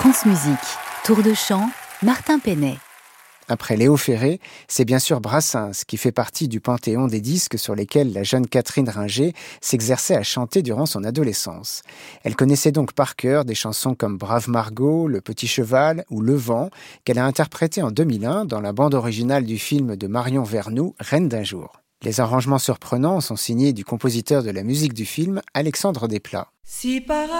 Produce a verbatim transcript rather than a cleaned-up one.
France Musique, Tour de chant, Martin Penet. Après Léo Ferré, c'est bien sûr Brassens qui fait partie du panthéon des disques sur lesquels la jeune Catherine Ringer s'exerçait à chanter durant son adolescence. Elle connaissait donc par cœur des chansons comme Brave Margot, Le Petit Cheval ou Le Vent, qu'elle a interprétées en deux mille un dans la bande originale du film de Marion Vernoux, Reine d'un jour. Les arrangements surprenants sont signés du compositeur de la musique du film, Alexandre Desplat. Si par